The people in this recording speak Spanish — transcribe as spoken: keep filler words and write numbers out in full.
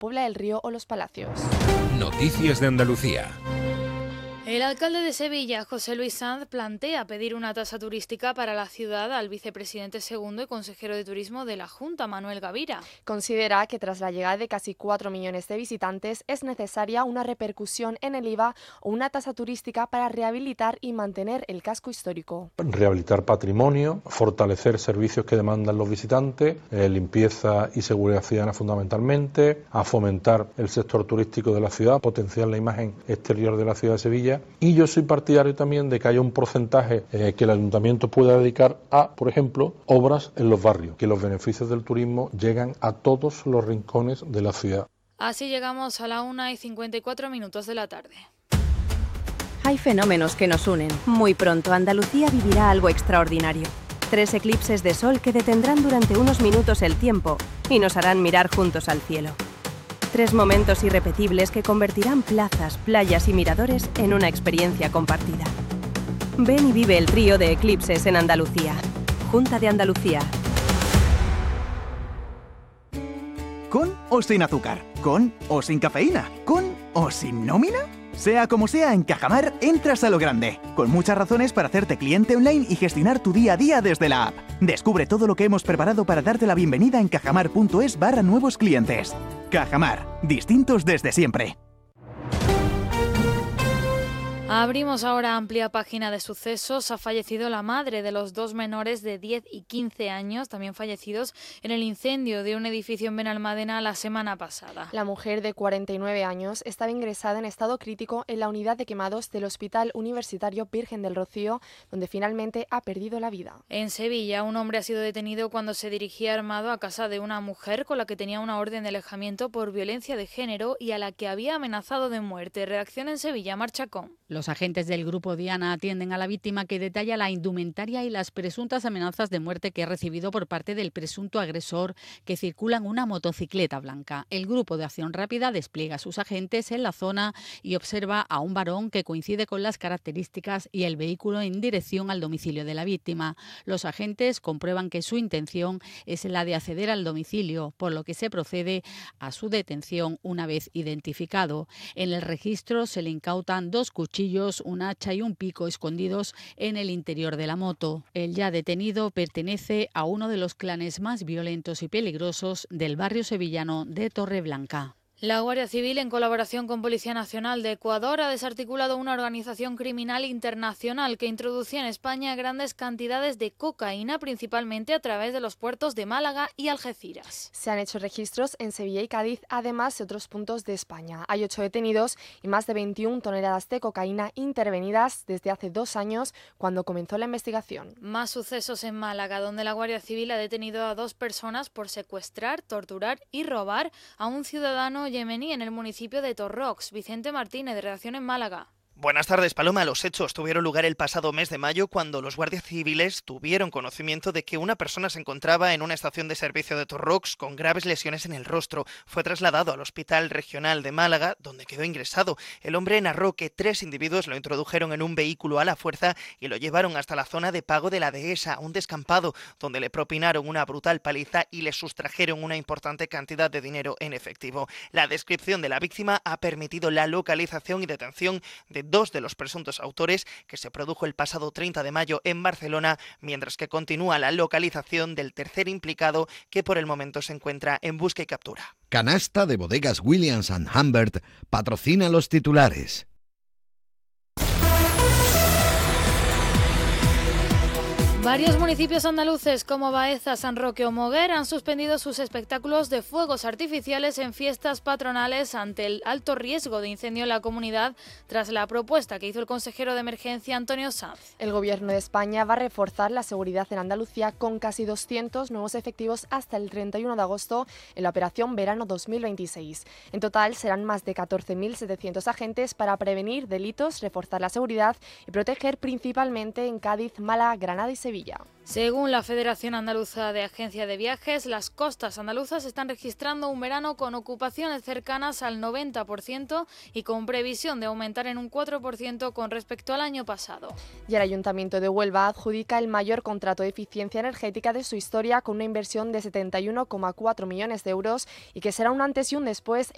Puebla del Río o Los Palacios. Noticias de Andalucía. El alcalde de Sevilla, José Luis Sanz, plantea pedir una tasa turística para la ciudad al vicepresidente segundo y consejero de Turismo de la Junta, Manuel Gavira. Considera que tras la llegada de casi cuatro millones de visitantes es necesaria una repercusión en el I V A o una tasa turística para rehabilitar y mantener el casco histórico. Rehabilitar patrimonio, fortalecer servicios que demandan los visitantes, eh, limpieza y seguridad ciudadana fundamentalmente, a fomentar el sector turístico de la ciudad, potenciar la imagen exterior de la ciudad de Sevilla. Y yo soy partidario también de que haya un porcentaje eh, que el ayuntamiento pueda dedicar a, por ejemplo, obras en los barrios, que los beneficios del turismo llegan a todos los rincones de la ciudad. Así llegamos a la una y cincuenta y cuatro minutos de la tarde. Hay fenómenos que nos unen. Muy pronto Andalucía vivirá algo extraordinario. Tres eclipses de sol que detendrán durante unos minutos el tiempo y nos harán mirar juntos al cielo. Tres momentos irrepetibles que convertirán plazas, playas y miradores en una experiencia compartida. Ven y vive el trío de eclipses en Andalucía. Junta de Andalucía. ¿Con o sin azúcar? ¿Con o sin cafeína? ¿Con o sin nómina? Sea como sea, en Cajamar entras a lo grande, con muchas razones para hacerte cliente online y gestionar tu día a día desde la app. Descubre todo lo que hemos preparado para darte la bienvenida en cajamar.es barra nuevos clientes. Cajamar, distintos desde siempre. Abrimos ahora amplia página de sucesos. Ha fallecido la madre de los dos menores de diez y quince años, también fallecidos en el incendio de un edificio en Benalmádena la semana pasada. La mujer de cuarenta y nueve años estaba ingresada en estado crítico en la unidad de quemados del Hospital Universitario Virgen del Rocío, donde finalmente ha perdido la vida. En Sevilla, un hombre ha sido detenido cuando se dirigía armado a casa de una mujer con la que tenía una orden de alejamiento por violencia de género y a la que había amenazado de muerte. Reacción en Sevilla, Marchacón. Los agentes del Grupo Diana atienden a la víctima, que detalla la indumentaria y las presuntas amenazas de muerte que ha recibido por parte del presunto agresor, que circula en una motocicleta blanca. El Grupo de Acción Rápida despliega a sus agentes en la zona y observa a un varón que coincide con las características y el vehículo en dirección al domicilio de la víctima. Los agentes comprueban que su intención es la de acceder al domicilio, por lo que se procede a su detención una vez identificado. En el registro se le incautan dos cuchillos, un hacha y un pico escondidos en el interior de la moto. El ya detenido pertenece a uno de los clanes más violentos y peligrosos del barrio sevillano de Torreblanca. La Guardia Civil, en colaboración con Policía Nacional de Ecuador, ha desarticulado una organización criminal internacional que introducía en España grandes cantidades de cocaína, principalmente a través de los puertos de Málaga y Algeciras. Se han hecho registros en Sevilla y Cádiz, además de otros puntos de España. Hay ocho detenidos y más de veintiuna toneladas de cocaína intervenidas desde hace dos años, cuando comenzó la investigación. Más sucesos en Málaga, donde la Guardia Civil ha detenido a dos personas por secuestrar, torturar y robar a un ciudadano yemení en el municipio de Torrox. Vicente Martínez, de Redacción en Málaga. Buenas tardes, Paloma. Los hechos tuvieron lugar el pasado mes de mayo, cuando los guardias civiles tuvieron conocimiento de que una persona se encontraba en una estación de servicio de Torrox con graves lesiones en el rostro. Fue trasladado al Hospital Regional de Málaga, donde quedó ingresado. El hombre narró que tres individuos lo introdujeron en un vehículo a la fuerza y lo llevaron hasta la zona de pago de la dehesa, un descampado, donde le propinaron una brutal paliza y le sustrajeron una importante cantidad de dinero en efectivo. La descripción de la víctima ha permitido la localización y detención de dos de los presuntos autores, que se produjo el pasado treinta de mayo en Barcelona, mientras que continúa la localización del tercer implicado, que por el momento se encuentra en busca y captura. Canasta de Bodegas Williams and Humbert patrocina los titulares. Varios municipios andaluces como Baeza, San Roque o Moguer han suspendido sus espectáculos de fuegos artificiales en fiestas patronales ante el alto riesgo de incendio en la comunidad, tras la propuesta que hizo el consejero de emergencia Antonio Sanz. El Gobierno de España va a reforzar la seguridad en Andalucía con casi doscientos nuevos efectivos hasta el treinta y uno de agosto en la operación Verano dos mil veintiséis. En total serán más de catorce mil setecientos agentes para prevenir delitos, reforzar la seguridad y proteger principalmente en Cádiz, Málaga, Granada y Sevilla. Según la Federación Andaluza de Agencia de Viajes, las costas andaluzas están registrando un verano con ocupaciones cercanas al noventa por ciento y con previsión de aumentar en un cuatro por ciento con respecto al año pasado. Y el Ayuntamiento de Huelva adjudica el mayor contrato de eficiencia energética de su historia, con una inversión de setenta y uno coma cuatro millones de euros y que será un antes y un después